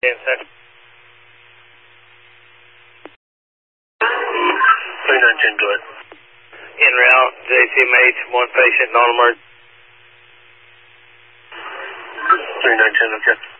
Inside. 3910, go ahead. En route, JCMH, one patient, non-emergency. 3910, okay.